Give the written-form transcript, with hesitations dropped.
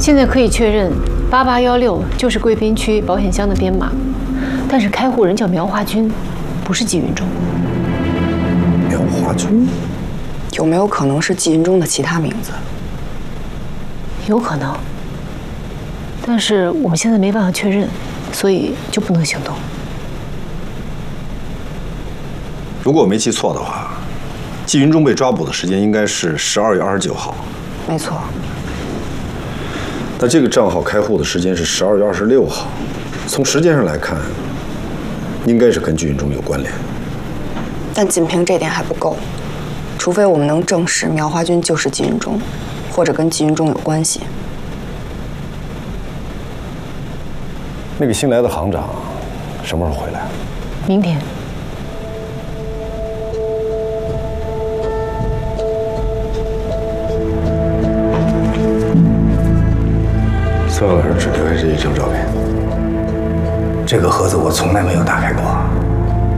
现在可以确认，8816就是贵宾区保险箱的编码，但是开户人叫苗华军，不是季云中。 苗华军？ 有没有可能是季云中的其他名字？ 有可能，但是我们现在没办法确认，所以就不能行动。 如果我没记错的话，季云中被抓捕的时间应该是12月29号。 没错。 那这个账号开户的时间是12月26号，从时间上来看，应该是跟季云中有关联。 但仅凭这点还不够，除非我们能证实苗华军就是季云中，或者跟季云中有关系。 那个新来的行长什么时候回来？ 明天。 孙老师只留下这一张照片。 这个盒子我从来没有打开过。